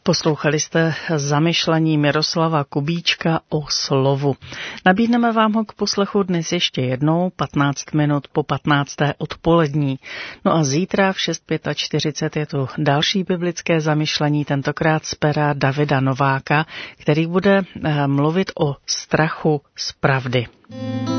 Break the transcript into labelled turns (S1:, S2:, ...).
S1: Poslouchali jste zamyšlení Miroslava Kubíčka o slovu. Nabídneme vám ho k poslechu dnes ještě jednou, 15 minut po 15. odpolední. No a zítra v 6:45 je tu další biblické zamyšlení, tentokrát z pera Davida Nováka, který bude mluvit o strachu z pravdy.